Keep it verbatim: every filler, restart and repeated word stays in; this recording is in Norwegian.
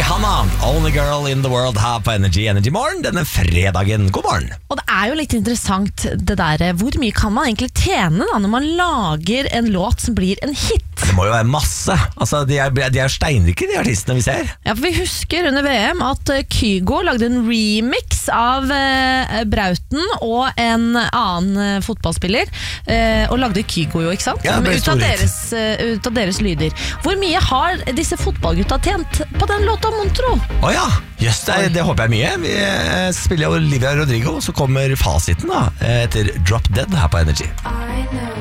Rihanna, Only Girl in the World her på Energy Energy Morgen denne fredagen. God morgen. Og det er jo litt interessant det der, hvor mye kan man egentlig tjene da, når man lager en låt som blir en hit? Det må jo være masse. Altså, de er, de er steinrike, de artistene vi ser. Ja, for vi husker under V M at Kygo lagde en remix av eh, Brauten og en annen eh, fotballspiller, eh, og lagde Kygo jo, ikke sant? Ja, det ble ut, av stor hit. deres, uh, ut av deres lyder. Hvor mye har disse fotballgutta tjent på den låta, Montro? Åja, just det, det håper jeg mye. Vi eh, spiller Olivia Rodrigo, så kommer fasiten da, eh, etter Drop Dead her på Energy.